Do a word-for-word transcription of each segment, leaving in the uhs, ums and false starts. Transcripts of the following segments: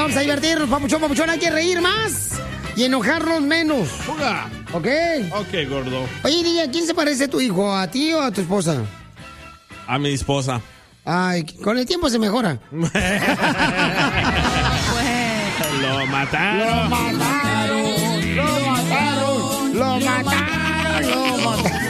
vamos a divertirnos, papuchón, papuchón. Hay que reír más y enojarnos menos. ¡Fuga! ¿Ok? Ok, gordo. Oye, D J, ¿a quién se parece tu hijo? ¿A ti o a tu esposa? A mi esposa. Ay, con el tiempo se mejora. Lo mataron. Lo mataron. Lo mataron. Lo mataron. Lo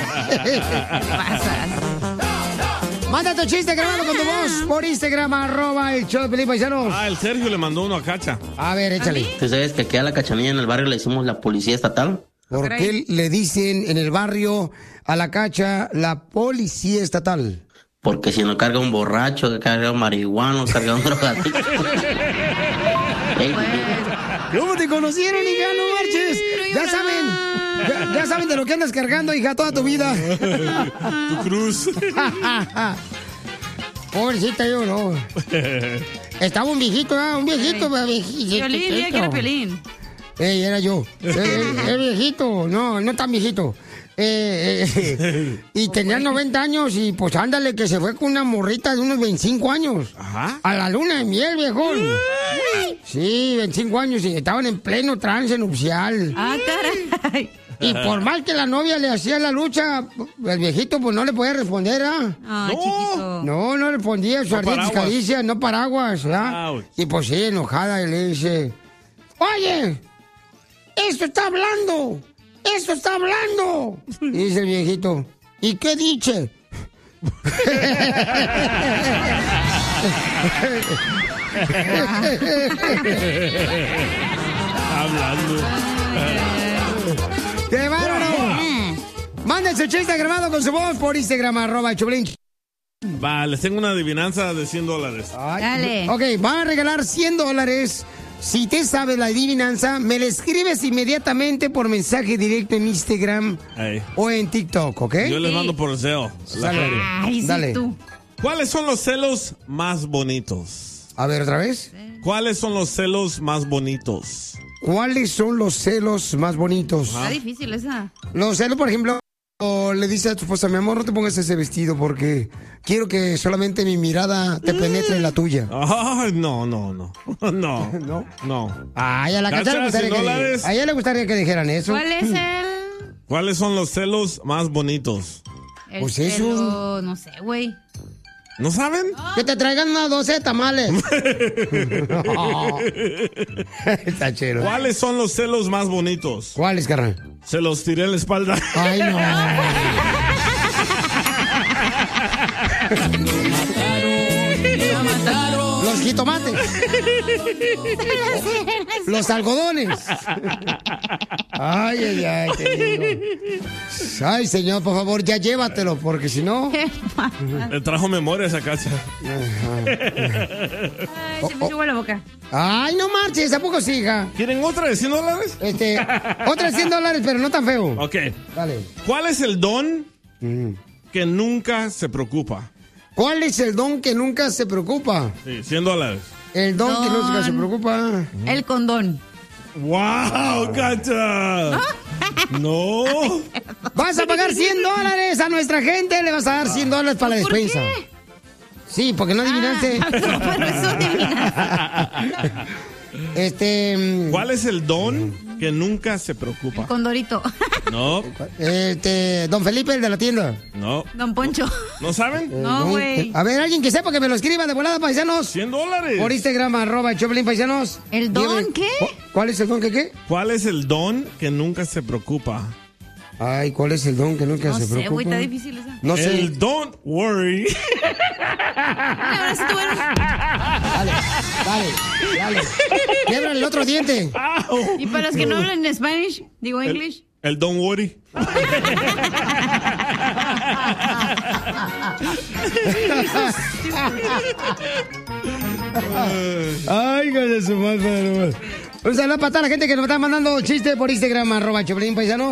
mataron. Manda tu chiste grabado con tu voz por Instagram, arroba el show de Pelín, paisanos. Ah, el Sergio le mandó uno a Cacha. A ver, échale. ¿Tú sabes que aquí a la Cachanilla en el barrio le decimos la policía estatal? ¿Por qué le dicen en el barrio a la Cacha la policía estatal? Porque si no carga un borracho, que carga un marihuano, carga un drogadicto. Ey, ¿Cómo te conocieron, hija? No marches. Ya saben, ya, ya saben de lo que andas cargando, hija, toda tu vida. Tu cruz. Pobrecita, yo no. Estaba un viejito, ¿eh? Un viejito. viejito Piolín, dile que era Piolín. Ey, era yo. Es viejito, no, no tan viejito. Eh, eh, y tenía noventa años y pues ándale que se fue con una morrita de unos veinticinco años. Ajá. A la luna de miel, viejón. Sí, veinticinco años y estaban en pleno trance nupcial. Ah, caray. Y por mal que la novia le hacía la lucha, el viejito pues no le podía responder, ¿ah? Ay, No. chiquito. No, no respondía, sus No ardientes paraguas. caricias, no paraguas, ¿verdad? Ouch. Y pues sí, enojada, y le dice, oye, esto está hablando, esto está hablando. Y dice el viejito, ¿y qué dice? Hablando. ¡Qué bárbaro! Manden su chiste grabado con su voz por Instagram, arroba Choplin. Va, les tengo una adivinanza de cien dólares. Dale. Ok, van a regalar cien dólares. Si te sabes la adivinanza, me la escribes inmediatamente por mensaje directo en Instagram Ey. o en TikTok, ¿ok? Yo les mando por Zelle. La Dale. feria. Ay, sí, Dale. tú. ¿Cuáles son los celos más bonitos? A ver, otra vez. ¿Cuáles son los celos más bonitos? ¿Cuáles son los celos más bonitos? Está difícil esa. Los celos, por ejemplo, o le dice a tu esposa, mi amor, no te pongas ese vestido porque quiero que solamente mi mirada te penetre en la tuya. Ay, no, no, no. No. ¿No? No. Ay, a la Cacha, Cacha le gustaría cien que, dólares. a ella le gustaría que dijeran eso. ¿Cuál es el...? ¿Cuáles son los celos más bonitos? el Pues eso. celo? No sé, güey. ¿No saben? Que te traigan una doce de tamales. Está chido. ¿Cuáles son los celos más bonitos? ¿Cuáles, carnal? Se los tiré en la espalda. Ay, no. Lo mataron. Los jitomates. Los algodones. Ay, ay, ay, te digo. Ay, señor, por favor, ya llévatelo, porque si no... Le trajo memoria a esa casa. Ay, se me Oh, llegó la boca. Ay, no marches, ¿a poco sí, hija? ¿Quieren otra de cien dólares? Este, otra de cien dólares, pero no tan feo. Ok. Dale. ¿Cuál es el don Mm. que nunca se preocupa? ¿Cuál es el don que nunca se preocupa? Sí, cien dólares. El don, que nunca se Don. preocupa. El condón. ¡Wow, Cacha! No. Vas a pagar cien dólares a nuestra gente, le vas a dar cien dólares para la ¿Por despensa. qué? Sí, porque no adivinaste. Ah, no, pero eso adivinaste. Este. mm, ¿Cuál es el don que nunca se preocupa? Condorito. No, Este. Don Felipe, el de la tienda. no. Don Poncho. ¿No saben? No, Don- güey. A ver, alguien que sepa que me lo escriba de volada, paisanos. cien dólares. Por Instagram, arroba Choplin, paisanos. ¿El don Dígame, qué? ¿cu- ¿Cuál es el don que qué? ¿Cuál es el don que nunca se preocupa? Ay, ¿cuál es el don que nunca No se sé, preocupa? güey, está difícil esa. No sé. El don't worry. Ahora sí tú eres- Dale, dale, dale. Quiebra el otro diente. Au. Y para los que no hablan en Spanish, digo English. El don't worry. Ay, hija de su madre. Un saludo para toda la gente que nos está mandando chistes por Instagram, arroba Choplin, paisano.